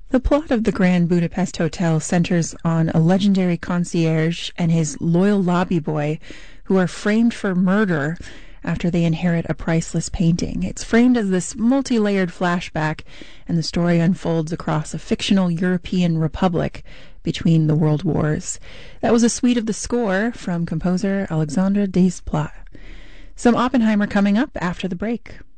The plot of the Grand Budapest Hotel centers on a legendary concierge and his loyal lobby boy who are framed for murder after they inherit a priceless painting. It's framed as this multi-layered flashback, and the story unfolds across a fictional European republic between the world wars. That was a suite of the score from composer Alexandre Desplat. Some Oppenheimer coming up after the break.